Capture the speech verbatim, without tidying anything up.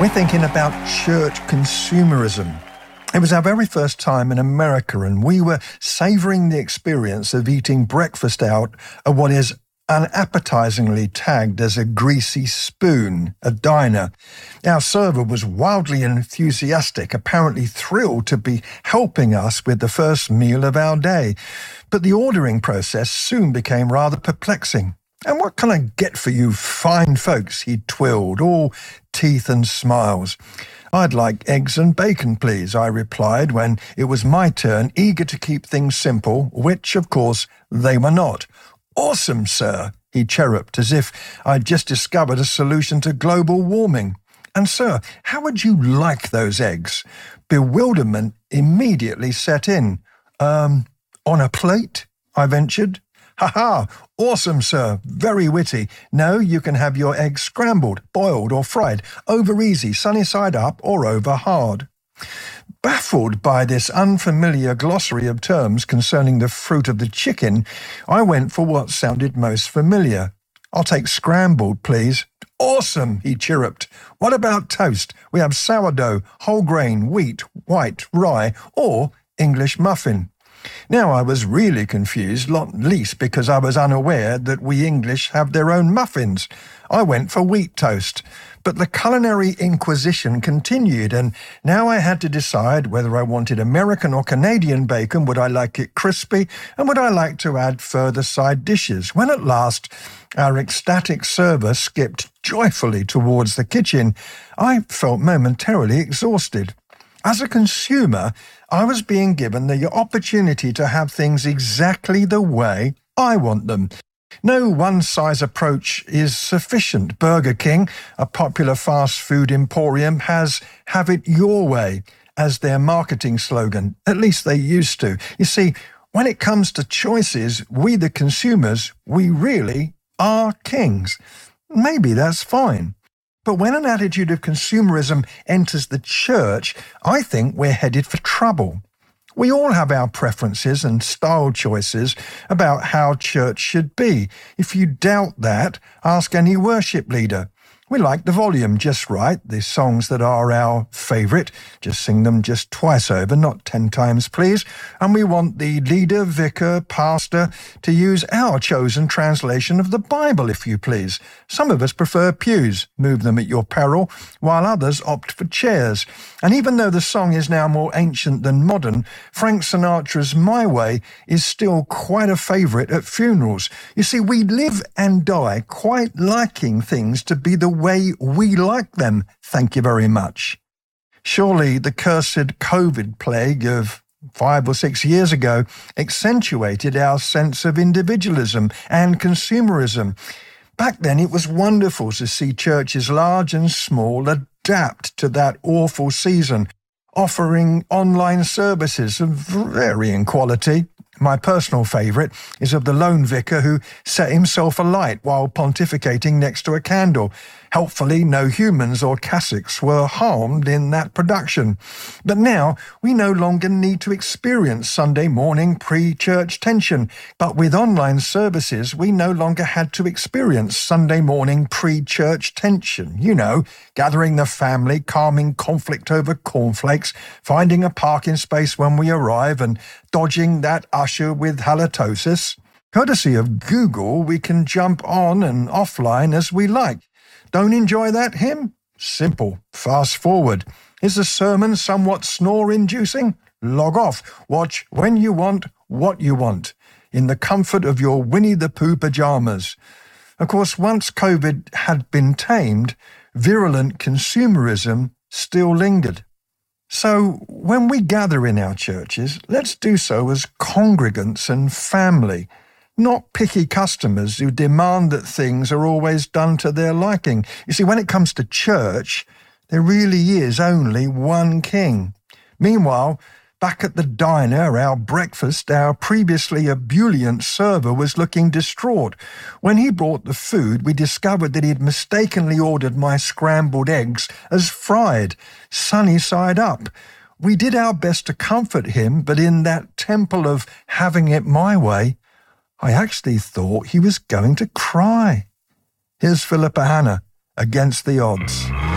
We're thinking about church consumerism. It was our very first time in America, and we were savouring the experience of eating breakfast out at what is unappetizingly tagged as a greasy spoon, a diner. Our server was wildly enthusiastic, apparently thrilled to be helping us with the first meal of our day. But the ordering process soon became rather perplexing. "And what can I get for you fine folks?" he twilled, all teeth and smiles. "I'd like eggs and bacon, please," I replied when it was my turn, eager to keep things simple, which, of course, they were not. "Awesome, sir," he chirruped, as if I'd just discovered a solution to global warming. "And, sir, how would you like those eggs?" Bewilderment immediately set in. Um, on a plate?" I ventured. "Ha ha! Awesome, sir. Very witty. No, you can have your eggs scrambled, boiled or fried, over easy, sunny side up or over hard." Baffled by this unfamiliar glossary of terms concerning the fruit of the chicken, I went for what sounded most familiar. "I'll take scrambled, please." "Awesome," he chirruped. "What about toast? We have sourdough, whole grain, wheat, white, rye, or English muffin." Now I was really confused, not least because I was unaware that we English have their own muffins. I went for wheat toast. But the culinary inquisition continued, and now I had to decide whether I wanted American or Canadian bacon, would I like it crispy, and would I like to add further side dishes, when at last our ecstatic server skipped joyfully towards the kitchen. I felt momentarily exhausted. As a consumer, I was being given the opportunity to have things exactly the way I want them. No one-size approach is sufficient. Burger King, a popular fast food emporium, has "have it your way" as their marketing slogan. At least they used to. You see, when it comes to choices, we the consumers, we really are kings. Maybe that's fine. But when an attitude of consumerism enters the church, I think we're headed for trouble. We all have our preferences and style choices about how church should be. If you doubt that, ask any worship leader. We like the volume just right, the songs that are our favourite. Just sing them just twice over, not ten times, please. And we want the leader, vicar, pastor to use our chosen translation of the Bible, if you please. Some of us prefer pews, move them at your peril, while others opt for chairs. And even though the song is now more ancient than modern, Frank Sinatra's My Way is still quite a favourite at funerals. You see, we live and die quite liking things to be the way we like them, thank you very much. Surely the cursed COVID plague of five or six years ago accentuated our sense of individualism and consumerism. Back then it was wonderful to see churches large and small adapt to that awful season, offering online services of varying quality. My personal favourite is of the lone vicar who set himself alight while pontificating next to a candle. Helpfully, no humans or cassocks were harmed in that production. But now we no longer need to experience Sunday morning pre-church tension. But with online services, we no longer had to experience Sunday morning pre-church tension. You know, gathering the family, calming conflict over cornflakes, finding a parking space when we arrive, and dodging that usher with halitosis. Courtesy of Google, we can jump on and offline as we like. Don't enjoy that hymn? Simple. Fast forward. Is the sermon somewhat snore-inducing? Log off. Watch when you want, what you want, in the comfort of your Winnie-the-Pooh pajamas. Of course, once COVID had been tamed, virulent consumerism still lingered. So when we gather in our churches, let's do so as congregants and family, not picky customers who demand that things are always done to their liking. You see, when it comes to church, there really is only one king. Meanwhile, back at the diner, our breakfast, our previously ebullient server was looking distraught. When he brought the food, we discovered that he had mistakenly ordered my scrambled eggs as fried, sunny side up. We did our best to comfort him, but in that temple of having it my way, I actually thought he was going to cry. Here's Philippa Hanna, Against the Odds.